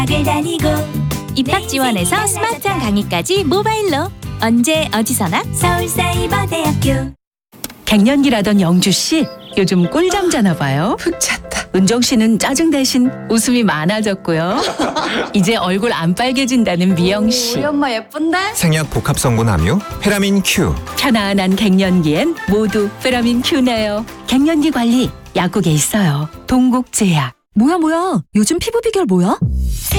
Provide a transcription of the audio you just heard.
다니고 입학 지원에서 스마트한 강의까지 모바일로 언제 어디서나 서울사이버대학교. 갱년기라던 영주씨 요즘 꿀잠 자나 봐요. 푹 잤다. 은정씨는 짜증 대신 웃음이 많아졌고요. 이제 얼굴 안 빨개진다는 미영씨. 우리 엄마 예쁜데? 생약 복합 성분 함유 페라민 Q. 편안한 갱년기엔 모두 페라민 Q네요. 갱년기 관리 약국에 있어요. 동국제약. 뭐야 요즘 피부 비결 뭐야?